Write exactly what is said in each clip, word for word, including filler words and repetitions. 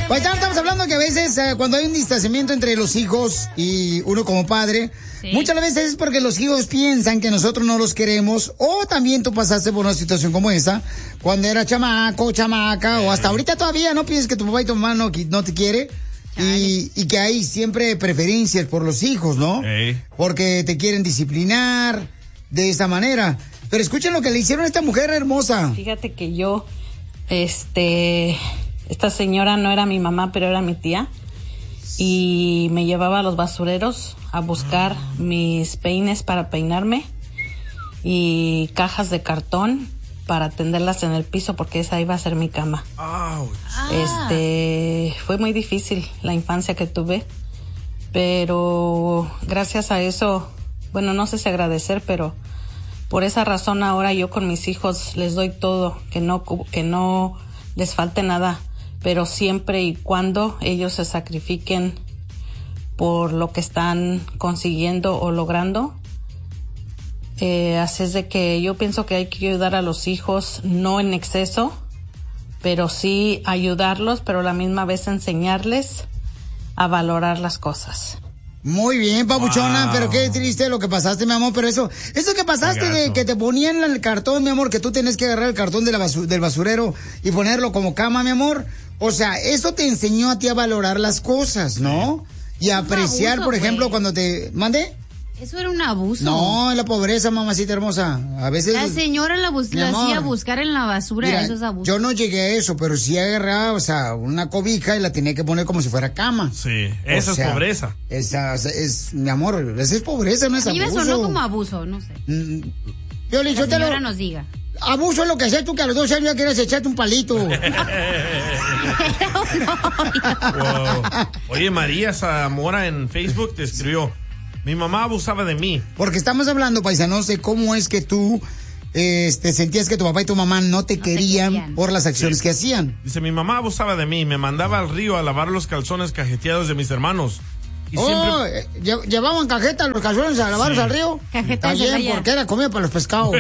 Pues ya estamos hablando que a veces eh, cuando hay un distanciamiento entre los hijos y uno como padre, sí. muchas veces es porque los hijos piensan que nosotros no los queremos, o también tú pasaste por una situación como esa, cuando era chamaco, chamaca, sí. o hasta ahorita todavía no piensas que tu papá y tu mamá no, no te quiere. Y, y que hay siempre preferencias por los hijos, ¿no? Sí. Porque te quieren disciplinar de esa manera. Pero escuchen lo que le hicieron a esta mujer hermosa. Fíjate que yo, este, esta señora no era mi mamá, pero era mi tía. Y me llevaba a los basureros a buscar ah. mis peines para peinarme y cajas de cartón para tenderlas en el piso porque esa iba a ser mi cama. Ouch. Este, fue muy difícil la infancia que tuve, pero gracias a eso, bueno, no sé si agradecer, pero por esa razón ahora yo con mis hijos les doy todo, que no, que no les falte nada, pero siempre y cuando ellos se sacrifiquen por lo que están consiguiendo o logrando. Eh, así es de que yo pienso que hay que ayudar a los hijos, no en exceso, pero sí ayudarlos, pero a la misma vez enseñarles a valorar las cosas. Muy bien, papuchona, wow. Pero qué triste lo que pasaste, mi amor, pero eso, eso que pasaste de que te ponían el cartón, mi amor, que tú tienes que agarrar el cartón de la basu- del basurero y ponerlo como cama, mi amor, o sea, eso te enseñó a ti a valorar las cosas, ¿no? Sí. Y a apreciar, abuso, por ejemplo, wey. Cuando te... ¿Mande? Eso era un abuso. No, en la pobreza, mamacita hermosa. A veces... La señora la, bus- la hacía buscar en la basura. Mira, eso es abuso. Yo no llegué a eso, pero sí agarraba, o sea, una cobija y la tenía que poner como si fuera cama. Sí, esa o sea, es pobreza. Esa es, mi amor, esa es pobreza, no es abuso. A mí me sonó como abuso, no sé. Mm, yo le, la yo señora te lo, nos diga. Abuso es lo que haces tú, que a los dos años ya quieres echarte un palito. Wow. Oye, María Zamora en Facebook te escribió: mi mamá abusaba de mí. Porque estamos hablando, paisanos, de cómo es que tú este, sentías que tu papá y tu mamá no te, no querían, te querían por las acciones sí. que hacían. Dice, mi mamá abusaba de mí, me mandaba al río a lavar los calzones cajeteados de mis hermanos. Y oh, siempre... eh, ¿llevaban cajetas los calzones a lavarlos sí. al río? Cajetas de bien, porque era comida para los pescados.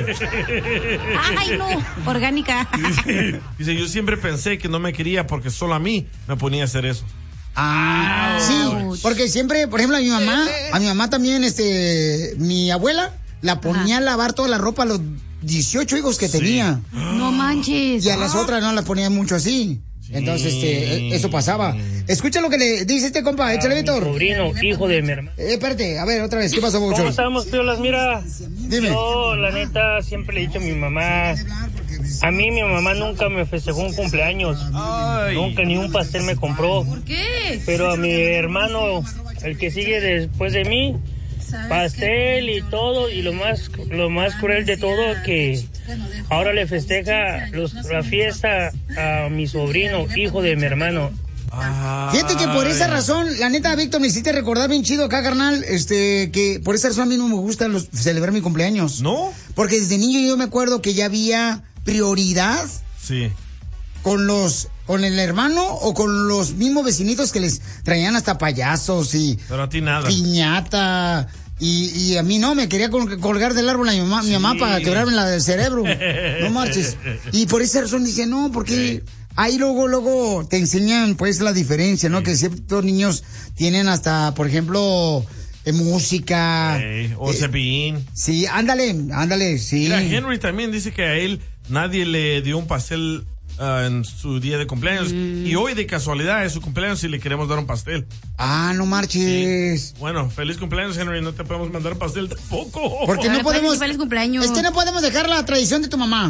Ay, no, orgánica. Dice, dice, yo siempre pensé que no me quería porque solo a mí me ponía a hacer eso. Ah, sí, porque siempre, por ejemplo, a mi mamá, a mi mamá también, este, mi abuela la ponía Ajá. a lavar toda la ropa a los dieciocho hijos que sí. tenía. No manches. Y a las otras no las ponía mucho así. Sí. Entonces, este, eso pasaba. Escucha lo que le dice este compa, échale, Víctor. Sobrino, hijo de mi hermano. Eh, espérate, a ver, otra vez, ¿qué pasó, Bocho? ¿Cómo estamos, piolas? Mira, Dime. Yo, la neta, siempre le he dicho a mi mamá, a mí mi mamá nunca me festejó un cumpleaños. Ay. Nunca ni un pastel me compró. ¿Por qué? Pero a mi hermano, el que sigue después de mí, pastel y todo, y lo más lo más cruel de todo, que ahora le festeja los, la fiesta a mi sobrino, hijo de mi hermano. Fíjate que por esa razón, la neta, Víctor, me hiciste recordar bien chido acá, carnal, este, que por esa razón a mí no me gusta los, celebrar mi cumpleaños. ¿No? Porque desde niño yo me acuerdo que ya había prioridad. Sí. Con los, con el hermano o con los mismos vecinitos que les traían hasta payasos y... Pero a ti nada. Piñata. Y, y a mí no, me quería col- colgar del árbol a mi mamá, sí. mi mamá para quebrarme la del cerebro. No marches. Y por esa razón dije, no, porque... Sí. Ahí luego, luego te enseñan pues la diferencia, ¿no? Sí. Que ciertos niños tienen hasta, por ejemplo, eh, música. Sí, o eh, cepillín. Sí, ándale, ándale, sí. Mira, Henry también dice que a él nadie le dio un pastel uh, en su día de cumpleaños. Mm. Y hoy de casualidad es su cumpleaños y le queremos dar un pastel. Ah, no marches. Sí. Bueno, feliz cumpleaños, Henry. No te podemos mandar un pastel tampoco. Porque no podemos. Feliz cumpleaños. Es que no podemos dejar la tradición de tu mamá.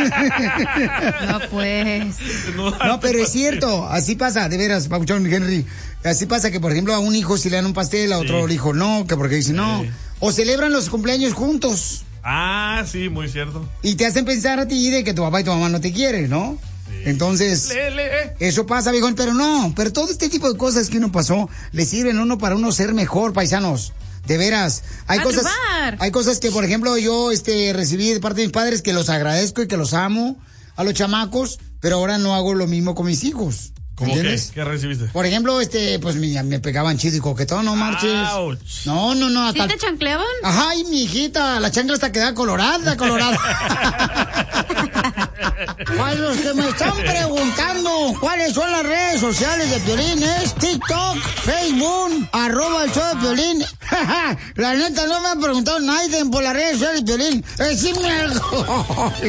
No, pues. No, no, pero es cierto. Así pasa, de veras, Papuchón, Henry. Así pasa que, por ejemplo, a un hijo si le dan un pastel, a otro sí. hijo no, que porque dice sí. no. O celebran los cumpleaños juntos. Ah, sí, muy cierto. Y te hacen pensar a ti de que tu papá y tu mamá no te quieren, ¿no? Sí. Entonces, le, le, eh. eso pasa, viejón, pero no, pero todo este tipo de cosas que uno pasó, le sirven a uno para uno ser mejor, paisanos. De veras, hay a cosas, tribar. hay cosas que, por ejemplo, yo, este, recibí de parte de mis padres que los agradezco y que los amo a los chamacos, pero ahora no hago lo mismo con mis hijos. ¿Cómo qué? ¿Qué recibiste? Por ejemplo, este, pues me, me pegaban chido y coquetón, no marches. Ouch. No, no, no. ¿Sí te chancleaban? Ajá, y mi hijita, la chancla hasta quedaba colorada, colorada. Para los que me están preguntando cuáles son las redes sociales de Piolín, es TikTok, Facebook, arroba el show de Piolín. La neta, no me ha preguntado nadie por las redes sociales de Piolín. Decime algo.